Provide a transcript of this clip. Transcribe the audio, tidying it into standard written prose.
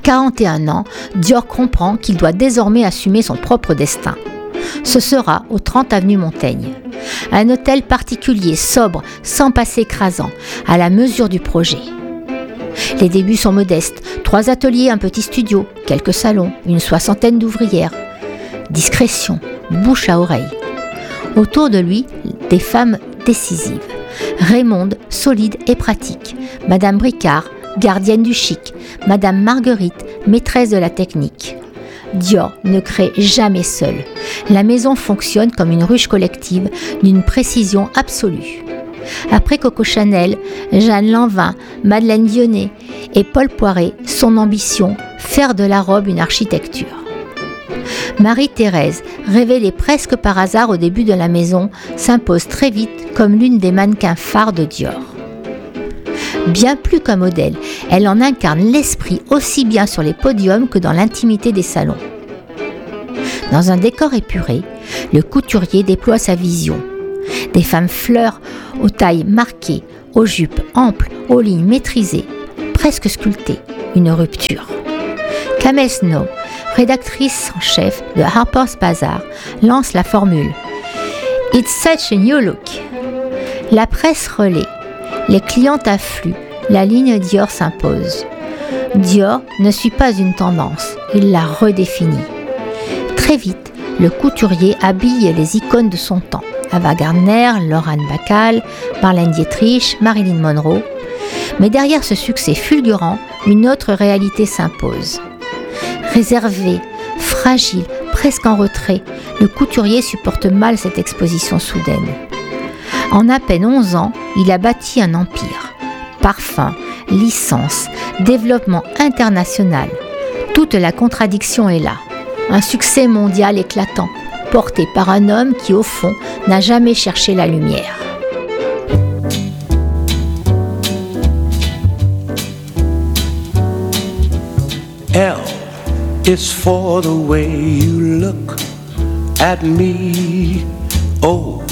41 ans, Dior comprend qu'il doit désormais assumer son propre destin. Ce sera au 30 avenue Montaigne. Un hôtel particulier, sobre, sans passé écrasant, à la mesure du projet. Les débuts sont modestes, 3 ateliers, un petit studio, quelques salons, une 60aine d'ouvrières. Discrétion, bouche à oreille. Autour de lui, des femmes décisives. Raymonde, solide et pratique. Madame Bricard, gardienne du chic. Madame Marguerite, maîtresse de la technique. Dior ne crée jamais seul. La maison fonctionne comme une ruche collective d'une précision absolue. Après Coco Chanel, Jeanne Lanvin, Madeleine Vionnet et Paul Poiret, son ambition, faire de la robe une architecture. Marie-Thérèse, révélée presque par hasard au début de la maison, s'impose très vite comme l'une des mannequins phares de Dior. Bien plus qu'un modèle, elle en incarne l'esprit aussi bien sur les podiums que dans l'intimité des salons. Dans un décor épuré, le couturier déploie sa vision. Des femmes fleurs aux tailles marquées, aux jupes amples, aux lignes maîtrisées, presque sculptées, une rupture. Kamel Snow, rédactrice en chef de Harper's Bazaar, lance la formule « It's such a new look ». La presse relaie, les clients affluent, la ligne Dior s'impose. Dior ne suit pas une tendance, il la redéfinit. Très vite, le couturier habille les icônes de son temps. Ava Gardner, Lorraine Bacall, Marlène Dietrich, Marilyn Monroe. Mais derrière ce succès fulgurant, une autre réalité s'impose. Réservé, fragile, presque en retrait, le couturier supporte mal cette exposition soudaine. En à peine 11 ans, il a bâti un empire. Parfums, licences, développement international. Toute la contradiction est là. Un succès mondial éclatant, porté par un homme qui, au fond, n'a jamais cherché la lumière. L is for the way you look at me. O